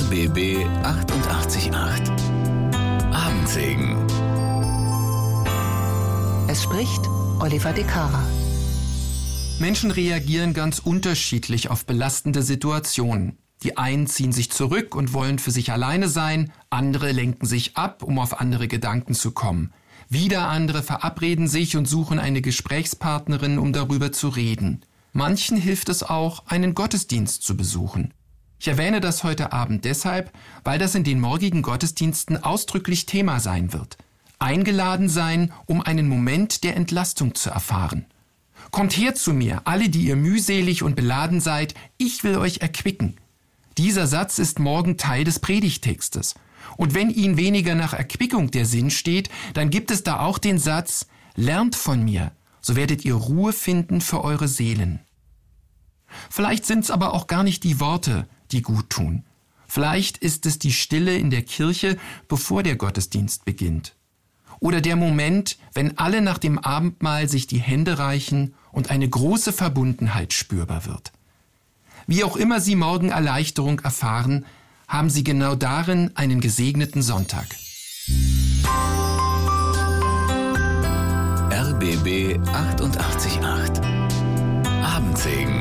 RBB 888 Abendsegen. Es spricht Oliver de Cara. Menschen reagieren ganz unterschiedlich auf belastende Situationen. Die einen ziehen sich zurück und wollen für sich alleine sein, andere lenken sich ab, um auf andere Gedanken zu kommen. Wieder andere verabreden sich und suchen eine Gesprächspartnerin, um darüber zu reden. Manchen hilft es auch, einen Gottesdienst zu besuchen. Ich erwähne das heute Abend deshalb, weil das in den morgigen Gottesdiensten ausdrücklich Thema sein wird. Eingeladen sein, um einen Moment der Entlastung zu erfahren. Kommt her zu mir, alle, die ihr mühselig und beladen seid, ich will euch erquicken. Dieser Satz ist morgen Teil des Predigttextes. Und wenn Ihnen weniger nach Erquickung der Sinn steht, dann gibt es da auch den Satz, lernt von mir, so werdet ihr Ruhe finden für eure Seelen. Vielleicht sind es aber auch gar nicht die Worte, die gut tun. Vielleicht ist es die Stille in der Kirche, bevor der Gottesdienst beginnt. Oder der Moment, wenn alle nach dem Abendmahl sich die Hände reichen und eine große Verbundenheit spürbar wird. Wie auch immer Sie morgen Erleichterung erfahren, haben Sie genau darin einen gesegneten Sonntag. RBB 888 Abendsegen.